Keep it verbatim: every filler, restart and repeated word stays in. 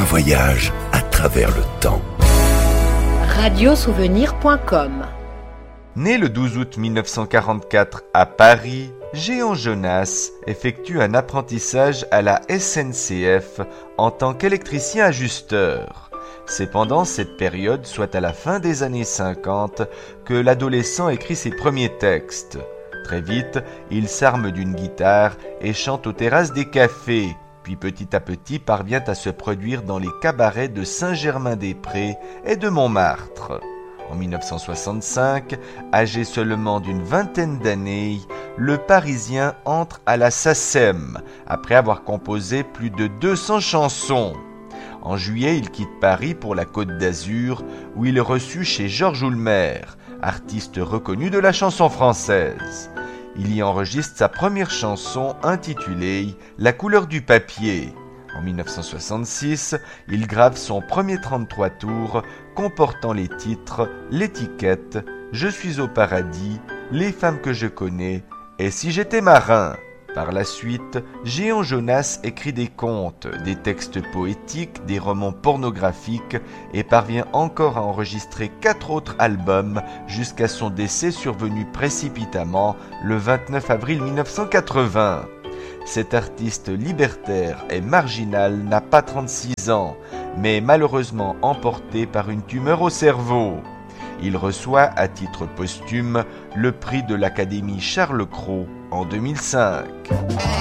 voyage à travers le temps. radiosouvenir point com. Né le douze août mille neuf cent quarante-quatre à Paris, Jehan Jonas effectue un apprentissage à la S N C F en tant qu'électricien ajusteur. C'est pendant cette période, soit à la fin des années cinquante, que l'adolescent écrit ses premiers textes. Très vite, il s'arme d'une guitare et chante aux terrasses des cafés, puis petit à petit parvient à se produire dans les cabarets de Saint-Germain-des-Prés et de Montmartre. En mille neuf cent soixante-cinq, âgé seulement d'une vingtaine d'années, le Parisien entre à la S A C E M après avoir composé plus de deux cents chansons. En juillet, il quitte Paris pour la Côte d'Azur, où il est reçu chez Georges Houlmer, artiste reconnu de la chanson française. Il y enregistre sa première chanson intitulée « La couleur du papier ». En mille neuf cent soixante-six, il grave son premier trente-trois tours comportant les titres « L'étiquette »,« Je suis au paradis »,« Les femmes que je connais » et « Si j'étais marin ». Par la suite, Jehan Jonas écrit des contes, des textes poétiques, des romans pornographiques et parvient encore à enregistrer quatre autres albums jusqu'à son décès survenu précipitamment le vingt-neuf avril mille neuf cent quatre-vingts. Cet artiste libertaire et marginal n'a pas trente-six ans, mais est malheureusement emporté par une tumeur au cerveau. Il reçoit à titre posthume le prix de l'Académie Charles Cros en deux mille cinq.